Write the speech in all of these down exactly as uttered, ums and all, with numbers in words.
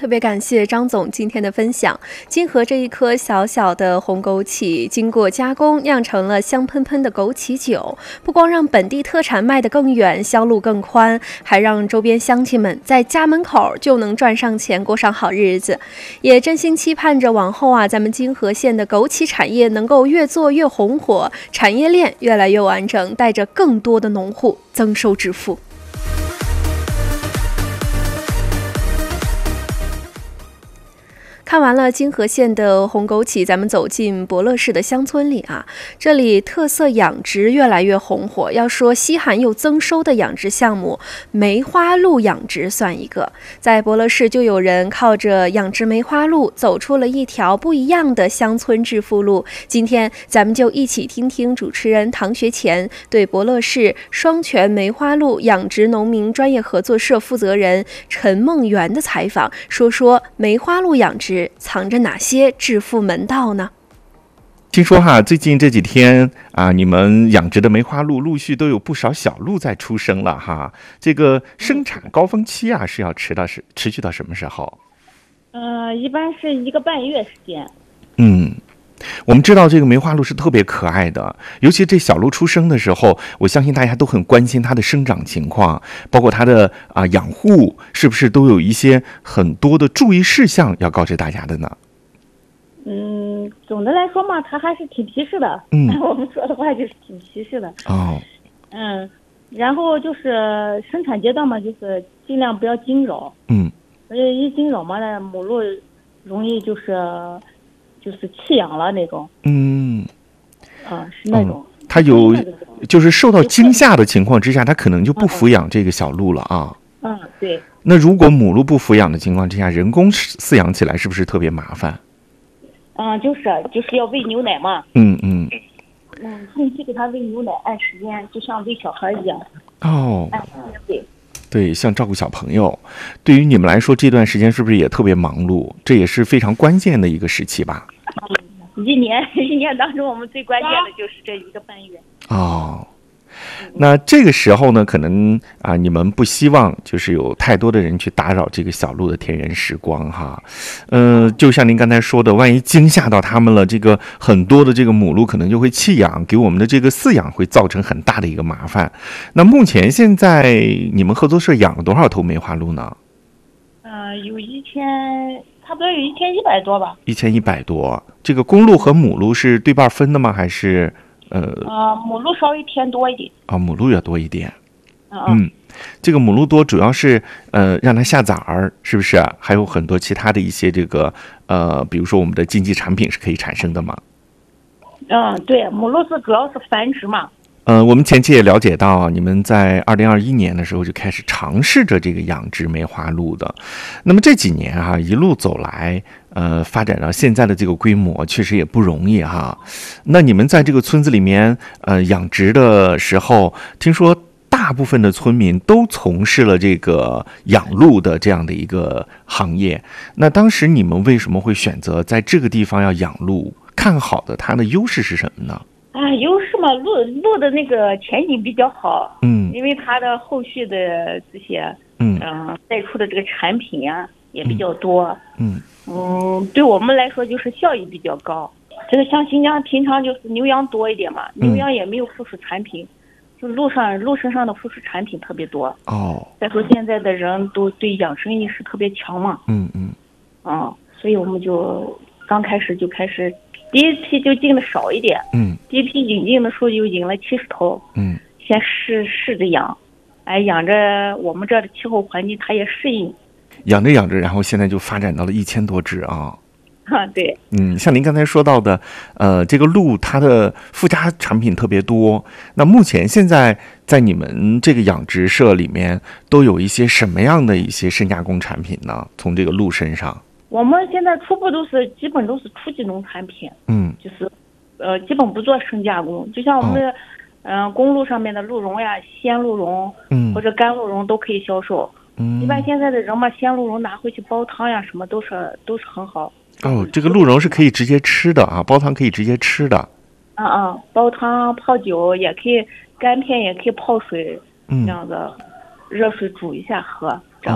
特别感谢张总今天的分享。金河这一颗小小的红枸杞，经过加工酿成了香喷喷的枸杞酒，不光让本地特产卖得更远，销路更宽，还让周边乡亲们在家门口就能赚上钱，过上好日子。也真心期盼着往后啊，咱们金河县的枸杞产业能够越做越红火，产业链越来越完整，带着更多的农户增收致富。看完了金河县的红枸杞，咱们走进博乐市的乡村里啊，这里特色养殖越来越红火。要说稀罕又增收的养殖项目，梅花鹿养殖算一个。在博乐市就有人靠着养殖梅花鹿走出了一条不一样的乡村致富路。今天咱们就一起听听主持人唐学前对博乐市双全梅花鹿养殖农民专业合作社负责人陈梦圆的采访，说说梅花鹿养殖藏着哪些致富门道呢？ 听说哈，最近这几天啊，你们养殖的梅花鹿陆续都有不少小鹿在出生了哈。这个生产高峰期啊，是要持到是持续到什么时候？ 呃，一般是一个半月时间。 嗯。我们知道这个梅花鹿是特别可爱的，尤其这小鹿出生的时候，我相信大家都很关心它的生长情况，包括它的啊养护是不是都有一些很多的注意事项要告知大家的呢？ 嗯，总的来说嘛，它还是挺皮实的。 嗯， 我们说的话就是挺皮实的。 哦。 嗯，然后就是生产阶段嘛，就是尽量不要惊扰。 嗯。 而且一惊扰嘛，那母鹿容易就是。就是弃养了那种， 嗯， 啊，是那种， 嗯、它有，就是受到惊吓的情况之下，它可能就不抚养这个小鹿了啊。 嗯，对。 那如果母鹿不抚养的情况之下，人工饲养起来是不是特别麻烦？ 嗯，就是就是要喂牛奶嘛。 嗯嗯。 嗯，定期给它喂牛奶，按时间，就像喂小孩一样。 哦。 按时间喂。 对，像照顾小朋友，对于你们来说，这段时间是不是也特别忙碌？这也是非常关键的一个时期吧？ 嗯，一年一年当中，我们最关键的就是这一个半月。 哦，那这个时候呢，可能啊，你们不希望就是有太多的人去打扰这个小鹿的天然时光哈。嗯、呃，就像您刚才说的，万一惊吓到他们了，这个很多的这个母鹿可能就会弃养，给我们的这个饲养会造成很大的一个麻烦。那目前现在你们合作社养了多少头梅花鹿呢？ 呃，有一千，差不多有一千一百多吧。一千一百多，这个公鹿和母鹿是对半分的吗？还是？呃， 啊、呃，母鹿稍微偏多一点啊，母鹿要多一点。 嗯, 嗯，这个母鹿多主要是呃让它下崽儿，是不是？还有很多其他的一些这个呃，比如说我们的经济产品是可以产生的嘛。 嗯，对，母鹿是主要是繁殖嘛。 呃，我们前期也了解到，你们在二零二一年的时候就开始尝试着这个养殖梅花鹿的。那么这几年啊，一路走来，呃，发展到现在的这个规模，确实也不容易哈。那你们在这个村子里面，呃，养殖的时候，听说大部分的村民都从事了这个养鹿的这样的一个行业。那当时你们为什么会选择在这个地方要养鹿？看好的它的优势是什么呢？ 啊，优势嘛，鹿鹿的那个前景比较好， 嗯， 因为它的后续的这些， 嗯嗯、呃，带出的这个产品呀也比较多， 嗯嗯，对我们来说就是效益比较高。这个像新疆平常就是牛羊多一点嘛，牛羊也没有附属产品，嗯、就路上路身上的附属产品特别多。 哦， 再说现在的人都对养生意识特别强嘛， 嗯嗯， 啊、嗯，所以我们就刚开始就开始。第一批就进的少一点， 嗯， 第一批引进的时候就引了七十头， 嗯， 先试试着养，哎，养着我们这的气候环境它也适应， 养着养着，然后现在就发展到了一千多只啊， 啊，对， 嗯，像您刚才说到的，呃，这个鹿它的附加产品特别多，那目前现在在你们这个养殖社里面都有一些什么样的一些深加工产品呢？从这个鹿身上。 我们现在初步都是基本都是初级农产品， 嗯， 就是，呃，基本不做深加工，就像我们，嗯、哦呃，公路上面的鹿茸呀、鲜鹿茸， 嗯， 或者干鹿茸都可以销售。 嗯， 一般现在的人嘛，鲜鹿茸拿回去煲汤呀，什么都是都是很好。 哦，这个鹿茸是可以直接吃的啊，煲汤可以直接吃的。 嗯嗯，煲汤泡酒也可以，干片也可以泡水， 嗯， 这样子，热水煮一下喝。这样哦。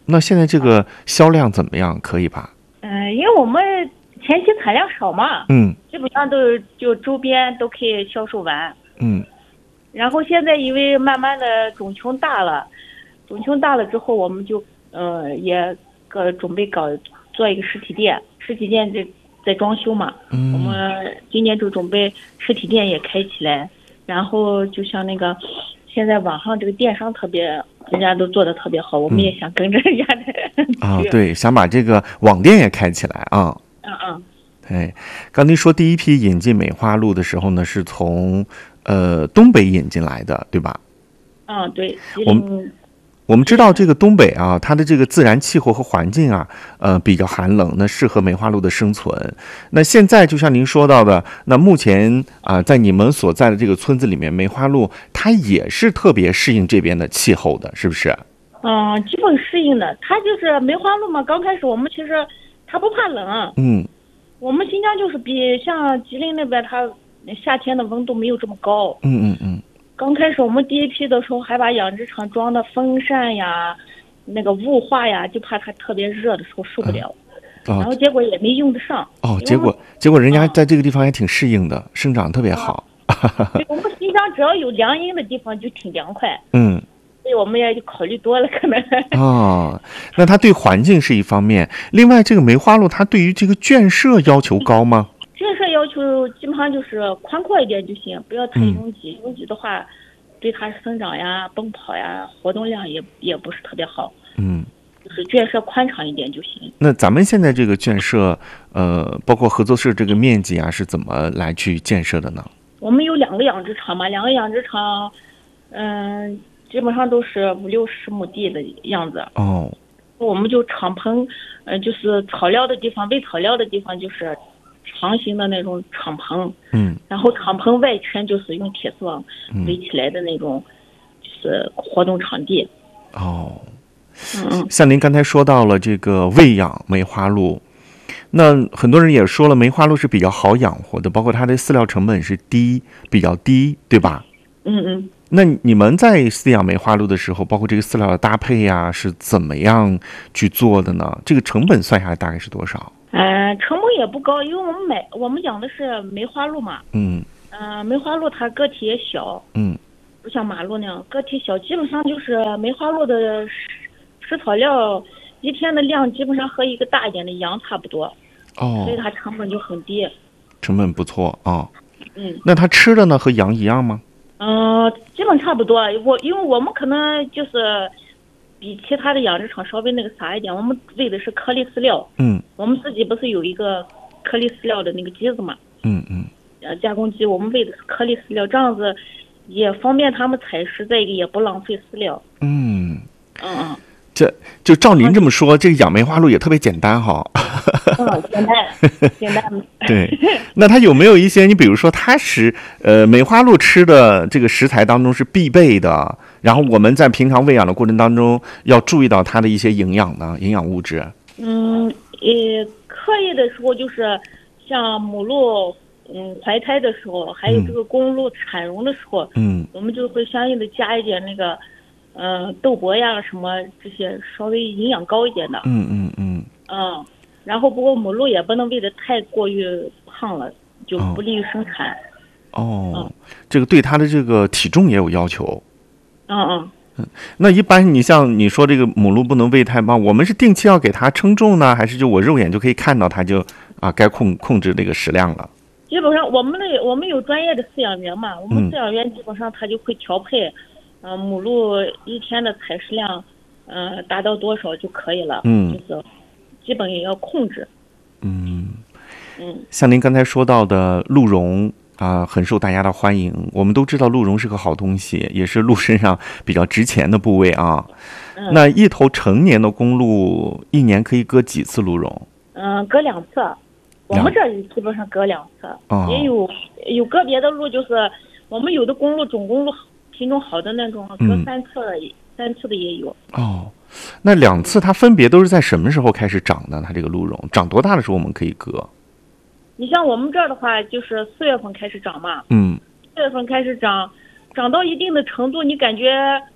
那现在这个销量怎么样？可以吧？ 嗯，因为我们前期产量少嘛， 嗯基本上都是就周边都可以销售完。 嗯然后现在因为慢慢的种群大了，种群大了之后，我们就呃也个准备搞做一个实体店，实体店在在装修嘛， 嗯， 我们今年就准备实体店也开起来。然后就像那个现在网上这个电商特别，人家都做的特别好，我们也想跟着人家的啊，对，想把这个网店也开起来啊。 嗯嗯。 对，刚您说第一批引进梅花鹿的时候呢，是从呃东北引进来的，对吧？ 嗯，对。 我们我们知道这个东北啊，它的这个自然气候和环境啊，呃比较寒冷，那适合梅花鹿的生存。那现在就像您说到的，那目前啊，在你们所在的这个村子里面，梅花鹿它也是特别适应这边的气候的，是不是？ 嗯，基本适应的。它就是梅花鹿嘛，刚开始我们其实它不怕冷。 嗯。 我们新疆就是比像吉林那边，它夏天的温度没有这么高。 嗯嗯嗯。 刚开始我们第一批的时候，还把养殖场装的风扇呀、那个雾化呀，就怕它特别热的时候受不了。 嗯、 然后结果也没用得上。 哦，结果结果人家在这个地方也挺适应的，嗯、生长特别好。 对，我们新疆只要有凉阴的地方就挺凉快。 嗯。 所以我们也就考虑多了，可能。 哦，那它对环境是一方面，另外这个梅花鹿它对于这个圈舍要求高吗？ 圈舍要求基本上就是宽阔一点就行，不要太拥挤。嗯、拥挤的话，对它生长呀、奔跑呀、活动量也也不是特别好。 嗯， 就是圈舍宽敞一点就行。 那咱们现在这个圈舍，呃，包括合作社这个面积啊，是怎么来去建设的呢？ 我们有两个养殖场嘛，两个养殖场，嗯、呃。基本上都是五六十亩地的样子。 哦， 我们就敞篷，呃，就是草料的地方，喂草料的地方就是长形的那种敞篷。 嗯。 然后敞篷外圈就是用铁丝网围起来的那种，就是活动场地。 哦。 嗯嗯。 像您刚才说到了这个喂养梅花鹿，那很多人也说了，梅花鹿是比较好养活的，包括它的饲料成本是低，比较低，对吧？ 嗯嗯。 那你们在饲养梅花鹿的时候，包括这个饲料的搭配呀，是怎么样去做的呢？这个成本算下来大概是多少？ 呃，成本也不高，因为我们买我们养的是梅花鹿嘛。 嗯。 呃，梅花鹿它个体也小。 嗯。 不像马鹿那样个体小，基本上就是梅花鹿的食食草料一天的量基本上和一个大一点的羊差不多。 哦。 所以它成本就很低。 成本不错啊。哦、 嗯。 那它吃的呢，和羊一样吗？ 嗯、呃，基本差不多。我因为我们可能就是比其他的养殖场稍微那个啥一点，我们喂的是颗粒饲料。 嗯。 我们自己不是有一个颗粒饲料的那个机子嘛？ 嗯嗯。 呃，加工机，我们喂的是颗粒饲料，这样子也方便他们采食，再一个也不浪费饲料。 嗯。 嗯嗯。 这就照您这么说，这个养梅花鹿也特别简单哈。 嗯，简单，简单。 对，那它有没有一些，你比如说它是呃梅花鹿吃的这个食材当中是必备的，然后我们在平常喂养的过程当中要注意到它的一些营养呢，营养物质？ 嗯，呃，可以的时候就是像母鹿嗯怀胎的时候，还有这个公鹿产绒的时候， 嗯， 我们就会相应的加一点那个。呃，豆粕呀，什么这些稍微营养高一点的。 嗯嗯嗯。 嗯，然后不过母鹿也不能喂得太过于胖了，就不利于生产。 哦。 嗯、 这个对它的这个体重也有要求。 嗯嗯。 嗯，那一般你像你说这个母鹿不能喂太胖，我们是定期要给它称重呢，还是就我肉眼就可以看到它就啊该控控制这个食量了？ 基本上我们的我们有专业的饲养员嘛，我们饲养员基本上他就会调配。嗯嗯、呃，母鹿一天的采食量，呃，达到多少就可以了。 嗯， 就是基本也要控制。 嗯嗯， 像您刚才说到的鹿茸啊、呃，很受大家的欢迎。我们都知道鹿茸是个好东西，也是鹿身上比较值钱的部位啊。 嗯、 那一头成年的公鹿一年可以割几次鹿茸？ 嗯、呃，割两次。我们这里基本上割两次。 哦、 也有有个别的鹿，就是我们有的公鹿种公鹿。品种好的那种，割三次、嗯、三次的也有。 哦，那两次它分别都是在什么时候开始长呢？它这个鹿茸长多大的时候我们可以割？ 你像我们这儿的话，就是四月份开始长嘛。 嗯。 四月份开始长，长到一定的程度，你感觉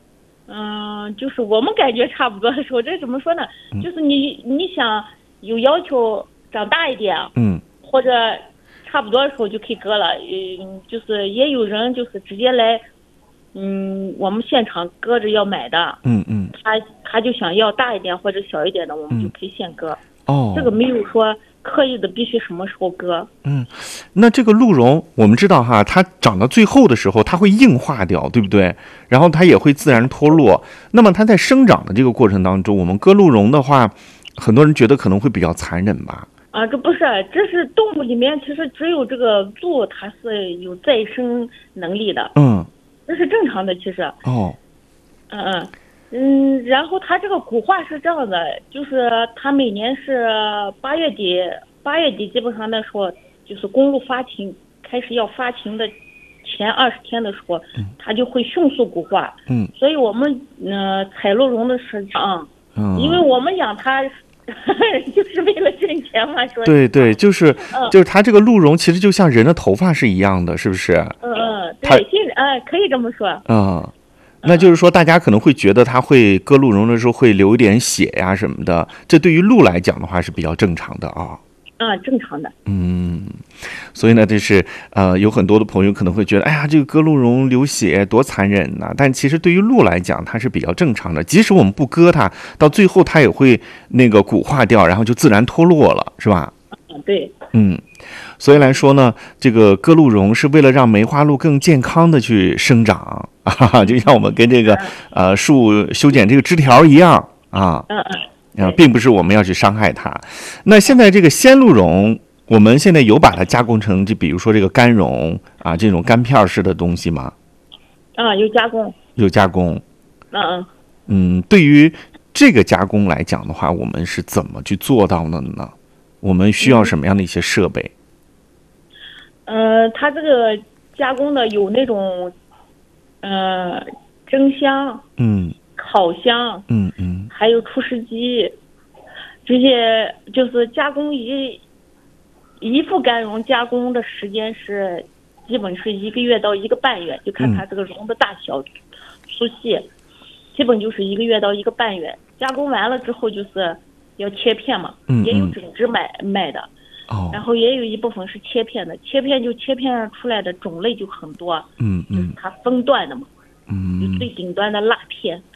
嗯、呃，就是我们感觉差不多的时候，这怎么说呢？就是你你想有要求长大一点， 嗯， 或者差不多的时候就可以割了。嗯，就是也有人就是直接来，嗯，我们现场割着要买的。 嗯嗯， 他他就想要大一点或者小一点的，我们就可以现割。 哦， 这个没有说刻意的必须什么时候割。 嗯，那这个鹿茸我们知道哈，它长到最后的时候，它会硬化掉，对不对？然后它也会自然脱落。那么它在生长的这个过程当中，我们割鹿茸的话，很多人觉得可能会比较残忍吧？ 啊，这不是，这是动物里面其实只有这个鹿它是有再生能力的。 嗯， 这是正常的，其实。 哦， 嗯嗯。嗯，然后它这个骨化是这样的，就是它每年是八月底，八月底基本上那时候就是公鹿发情开始要发情的前二十天的时候，它就会迅速骨化。 嗯， 所以我们呃采鹿茸的时候， 嗯， 因为我们养它就是为了挣钱嘛，说对对，就是、 嗯、 就是它这个鹿茸其实就像人的头发是一样的，是不是？ 嗯嗯，对，现哎、呃、可以这么说。 嗯。那就是说，大家可能会觉得它会割鹿茸的时候会流一点血呀什么的，这对于鹿来讲的话是比较正常的啊。 啊，正常的。 嗯，所以呢，这是呃，有很多的朋友可能会觉得，哎呀，这个割鹿茸流血多残忍呐、啊！但其实对于鹿来讲，它是比较正常的。即使我们不割它，到最后它也会那个骨化掉，然后就自然脱落了，是吧？ 嗯，对。 嗯。所以来说呢，这个割鹿茸是为了让梅花鹿更健康的去生长啊，就像我们跟这个呃树修剪这个枝条一样啊， 嗯嗯， 啊，并不是我们要去伤害它。那现在这个鲜鹿茸，我们现在有把它加工成，就比如说这个干茸啊，这种干片式的东西吗？ 啊，有加工。 有加工。 嗯嗯。 嗯，对于这个加工来讲的话，我们是怎么去做到的呢？我们需要什么样的一些设备？ 呃，它这个加工的有那种，呃，蒸箱， 嗯， 烤箱， 嗯嗯， 还有除湿机，这些就是加工一一副干茸加工的时间是基本是一个月到一个半月，就看它这个茸的大小、粗细，基本就是一个月到一个半月。加工完了之后就是要切片嘛， 嗯嗯也有整只买卖的。 哦， 然后也有一部分是切片的，切片就切片出来的种类就很多， 嗯嗯， 它分段的嘛， 嗯， 就最顶端的蜡片，